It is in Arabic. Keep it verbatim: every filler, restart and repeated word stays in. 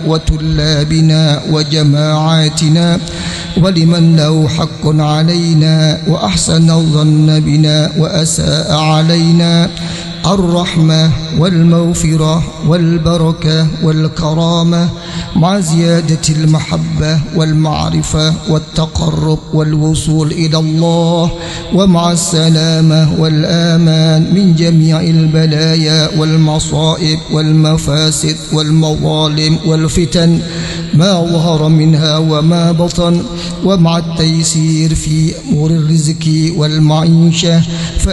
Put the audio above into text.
وطلابنا وجماعاتنا ولمن له حق علينا وأحسن الظن بنا وأساء علينا الرحمة والمغفرة والبركة والكرامة مع زيادة المحبة والمعرفة والتقرب والوصول إلى الله ومع السلامة والآمان من جميع البلايا والمصائب والمفاسد والمظالم والفتن ما ظهر منها وما بطن ومع التيسير في أمور الرزق والمعيشة.